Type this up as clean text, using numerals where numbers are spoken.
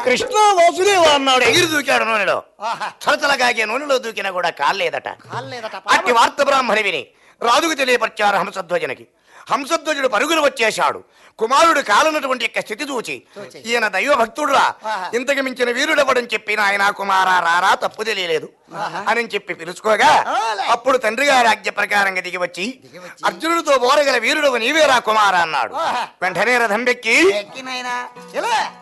కృష్ణ వాసుదేవ అన్నాడు. ఎగిరి దూకాడు నూనెలో. తలతలగాగే నూనెలో దూకినా కూడా కాలేదట. అట్టి వార్త బ్రాహ్మణి విని రాజుకు తెలియపరిచారు హంసధ్వజునికి. హంసధ్వజుడు పరుగులు వచ్చేశాడు. కుమారుడు కాలనటువంటి యొక్క స్థితి చూచి, ఈయన దైవ భక్తుడురా, ఇంతకు మించిన వీరుడెవడని చెప్పిన ఆయన కుమారా రారా తప్పు తెలియలేదు అని చెప్పి పిలుచుకోగా, అప్పుడు తండ్రి గారి ఆజ్ఞ ప్రకారంగా దిగి వచ్చి, అర్జునుడితో బోరగల వీరుడు నీవేరా కుమారా అన్నాడు. వెంటనే రథం ఎక్కి